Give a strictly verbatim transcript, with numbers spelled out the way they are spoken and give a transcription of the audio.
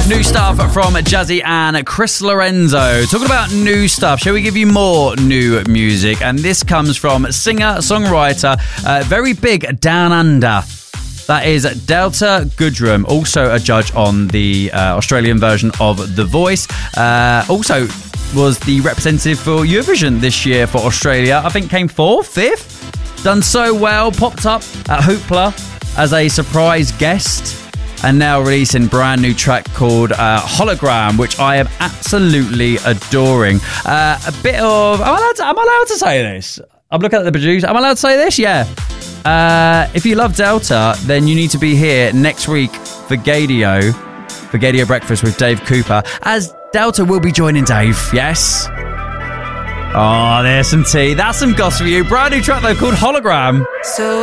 New stuff from Jazzy and Chris Lorenzo. Talking about new stuff, shall we give you more new music? And this comes from singer-songwriter, uh, very big down under. That is Delta Goodrem, also a judge on the uh, Australian version of The Voice. Uh, also was the representative for Eurovision this year for Australia. I think came fourth, fifth. Done so well, popped up at Hoopla as a surprise guest. And now releasing a brand new track called uh, Hologram, which I am absolutely adoring. Uh, a bit of... Am I, allowed to, am I allowed to say this? I'm looking at the producer. Am I allowed to say this? Yeah. Uh, if you love Delta, then you need to be here next week for Gadio, for Gadio Breakfast with Dave Cooper, as Delta will be joining Dave, yes? Oh, there's some tea. That's some gossip for you. Brand new track though called Hologram. So